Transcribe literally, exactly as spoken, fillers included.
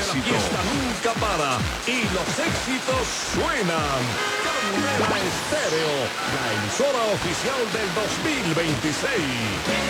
éxito. La fiesta nunca para y los éxitos suenan. Candela Estéreo, la emisora oficial del dos mil veintiséis.